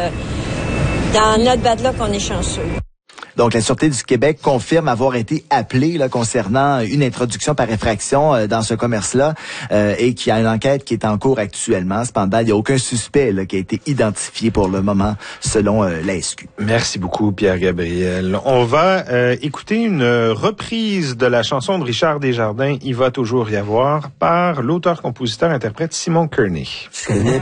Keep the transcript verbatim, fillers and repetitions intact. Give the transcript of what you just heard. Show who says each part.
Speaker 1: euh, dans notre bad luck, on est chanceux.
Speaker 2: Donc, la Sûreté du Québec confirme avoir été appelée là, concernant une introduction par effraction euh, dans ce commerce-là euh, et qu'il y a une enquête qui est en cours actuellement. Cependant, il n'y a aucun suspect là, qui a été identifié pour le moment, selon euh, la S Q.
Speaker 3: Merci beaucoup, Pierre-Gabriel. On va euh, écouter une reprise de la chanson de Richard Desjardins, « Il va toujours y avoir », par l'auteur-compositeur-interprète Simon Kearney.
Speaker 4: Je connais